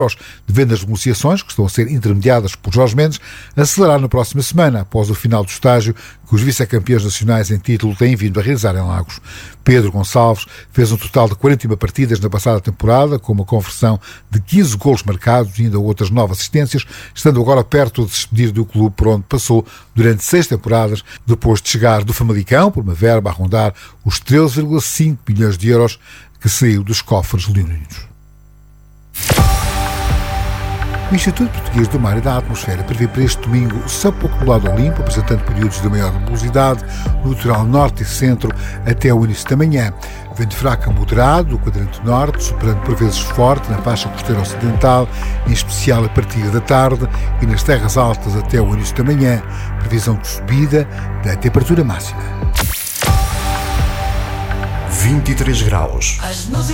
de vendas de negociações, que estão a ser intermediadas por Jorge Mendes, acelerar na próxima semana, após o final do estágio que os vice-campeões nacionais em título têm vindo a realizar em Lagos. Pedro Gonçalves fez um total de 41 partidas na passada temporada, com uma conversão de 15 golos marcados e ainda outras 9 assistências, estando agora perto de se despedir do clube por onde passou durante 6 temporadas, depois de chegar do Famalicão, por uma verba a rondar os 13,5 milhões de euros que saiu dos cofres leoninos. O Instituto Português do Mar e da Atmosfera prevê para este domingo o céu pouco nublado ou limpo, apresentando períodos de maior nebulosidade no litoral norte e centro até o início da manhã. Vento fraco a moderado do quadrante norte, superando por vezes forte na faixa costeira ocidental, em especial a partir da tarde, e nas terras altas até o início da manhã. Previsão de subida da temperatura máxima. 23 graus.